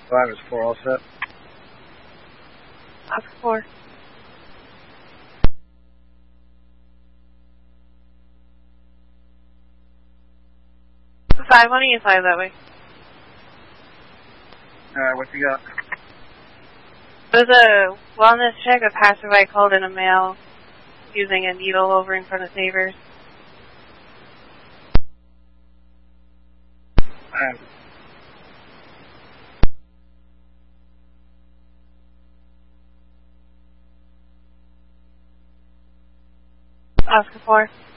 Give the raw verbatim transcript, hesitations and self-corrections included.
five is four, all set. Oscar four. Five, why don't you fly that way? Alright, what you got? There's a wellness check. A passerby called in a male using a needle over in front of neighbors. Alright. Oscar four.